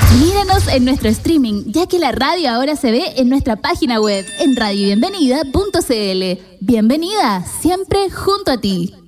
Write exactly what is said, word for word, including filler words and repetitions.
Míranos en nuestro streaming, ya que la radio ahora se ve en nuestra página web, en radio bienvenida punto c l. Bienvenida, siempre junto a ti.